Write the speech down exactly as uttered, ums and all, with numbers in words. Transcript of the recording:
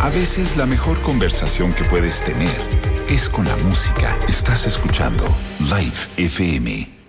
A veces la mejor conversación que puedes tener es con la música. Estás escuchando Live F M.